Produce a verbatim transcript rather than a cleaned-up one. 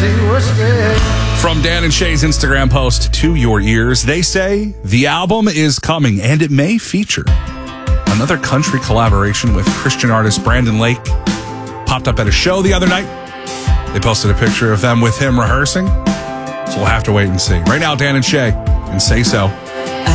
he was dead. From Dan and Shay's Instagram post to your ears, they say the album is coming and it may feature another country collaboration with Christian artist Brandon Lake. Popped up at a show the other night. They posted a picture of them with him rehearsing. So we'll have to wait and see. Right now, Dan and Shay and Say So.